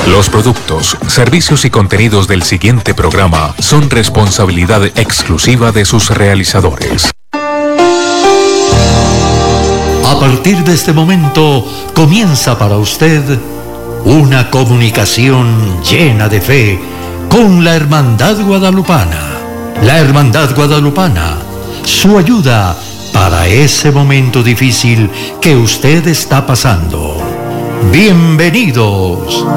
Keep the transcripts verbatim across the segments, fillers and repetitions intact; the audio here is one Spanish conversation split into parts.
Los productos, servicios y contenidos del siguiente programa son responsabilidad exclusiva de sus realizadores. A partir de este momento comienza para usted una comunicación llena de fe con la Hermandad Guadalupana. La Hermandad Guadalupana, su ayuda para ese momento difícil que usted está pasando. Bienvenidos.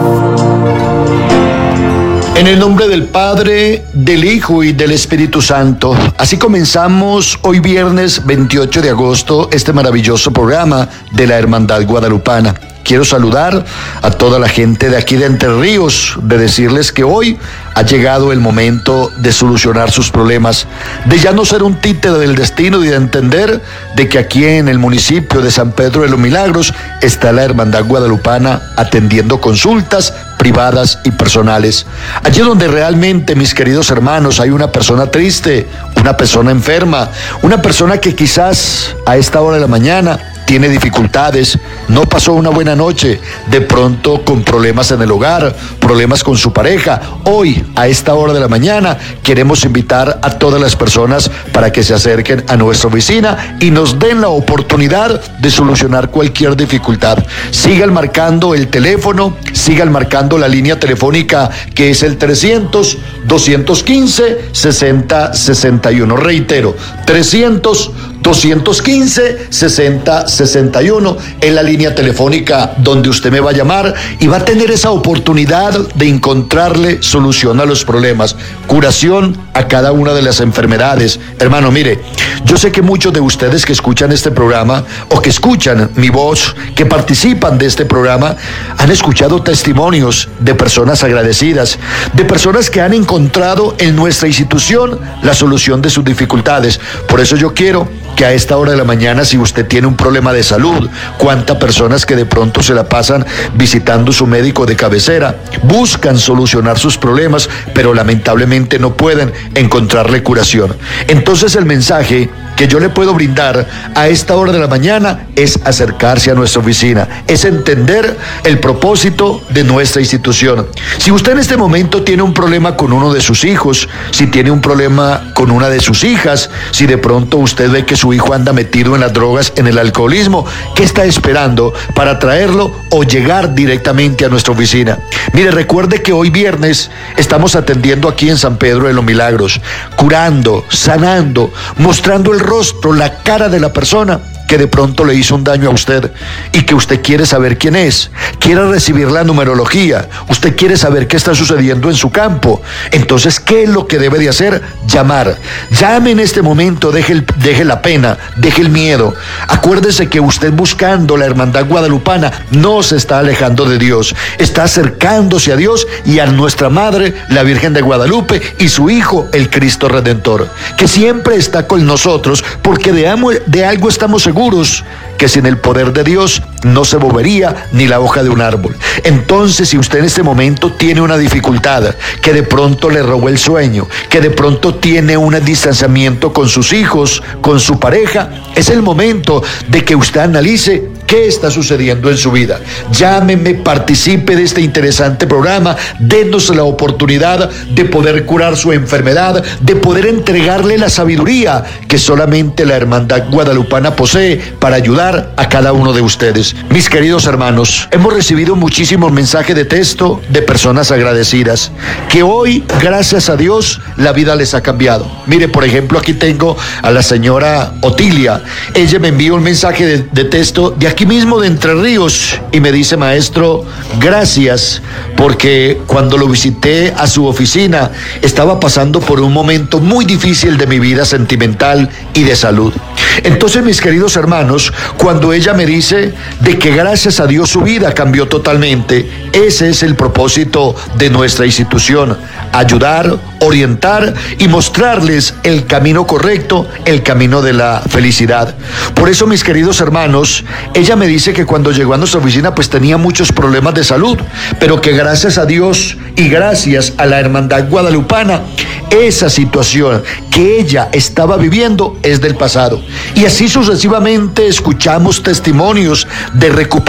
En el nombre del Padre, del Hijo y del Espíritu Santo. Así comenzamos hoy viernes veintiocho de agosto este maravilloso programa de la Hermandad Guadalupana. Quiero saludar a toda la gente de aquí de Entre Ríos, de decirles que hoy ha llegado el momento de solucionar sus problemas, de ya no ser un títere del destino y de entender de que aquí en el municipio de San Pedro de los Milagros está la Hermandad Guadalupana atendiendo consultas privadas y personales. Allí donde realmente, mis queridos hermanos, hay una persona triste, una persona enferma, una persona que quizás a esta hora de la mañana tiene dificultades, no pasó una buena noche, de pronto con problemas en el hogar, problemas con su pareja. Hoy, a esta hora de la mañana, queremos invitar a todas las personas para que se acerquen a nuestra oficina y nos den la oportunidad de solucionar cualquier dificultad. Sigan marcando el teléfono, sigan marcando la línea telefónica que es el trescientos, doscientos quince, sesenta sesenta y uno. Reitero, trescientos, doscientos quince, sesenta sesenta y uno en la línea telefónica donde usted me va a llamar y va a tener esa oportunidad de encontrarle solución a los problemas, curación a cada una de las enfermedades. Hermano, mire, yo sé que muchos de ustedes que escuchan este programa o que escuchan mi voz, que participan de este programa, han escuchado testimonios de personas agradecidas, de personas que han encontrado en nuestra institución la solución de sus dificultades. Por eso yo quiero que a esta hora de la mañana, si usted tiene un problema de salud, cuántas personas que de pronto se la pasan visitando su médico de cabecera, buscan solucionar sus problemas, pero lamentablemente no pueden encontrarle curación. Entonces el mensaje que yo le puedo brindar a esta hora de la mañana es acercarse a nuestra oficina, es entender el propósito de nuestra institución. Si usted en este momento tiene un problema con uno de sus hijos, si tiene un problema con una de sus hijas, si de pronto usted ve que su hijo anda metido en las drogas, en el alcoholismo, ¿qué está esperando para traerlo o llegar directamente a nuestra oficina? Mire, recuerde que hoy viernes estamos atendiendo aquí en San Pedro de los Milagros, curando, sanando, mostrando el rostro, la cara de la persona que de pronto le hizo un daño a usted y que usted quiere saber quién es, quiere recibir la numerología, usted quiere saber qué está sucediendo en su campo. Entonces, ¿qué es lo que debe de hacer? Llamar. Llame en este momento, deje, el, deje la pena, deje el miedo. Acuérdese que usted buscando la Hermandad Guadalupana no se está alejando de Dios, está acercándose a Dios y a nuestra Madre, la Virgen de Guadalupe, y su Hijo, el Cristo Redentor, que siempre está con nosotros, porque de, amo, de algo estamos seguros, que sin el poder de Dios no se movería ni la hoja de un árbol. Entonces, si usted en este momento tiene una dificultad, que de pronto le robó el sueño, que de pronto tiene un distanciamiento con sus hijos, con su pareja, es el momento de que usted analice qué está sucediendo en su vida. Llámeme, participe de este interesante programa, denos la oportunidad de poder curar su enfermedad, de poder entregarle la sabiduría que solamente la Hermandad Guadalupana posee para ayudar a cada uno de ustedes. Mis queridos hermanos, hemos recibido muchísimos mensajes de texto de personas agradecidas, que hoy, gracias a Dios, la vida les ha cambiado. Mire, por ejemplo, aquí tengo a la señora Otilia. Ella me envió un mensaje de, de texto de aquí mismo de Entre Ríos y me dice: maestro, gracias, porque cuando lo visité a su oficina estaba pasando por un momento muy difícil de mi vida sentimental y de salud. Entonces, mis queridos hermanos, cuando ella me dice de que gracias a Dios su vida cambió totalmente, ese es el propósito de nuestra institución: ayudar, orientar y mostrarles el camino correcto, el camino de la felicidad. Por eso, mis queridos hermanos, ella me dice que cuando llegó a nuestra oficina pues tenía muchos problemas de salud, pero que gracias a Dios y gracias a la Hermandad Guadalupana, esa situación que ella estaba viviendo es del pasado. Y así sucesivamente escuchamos testimonios de recuperación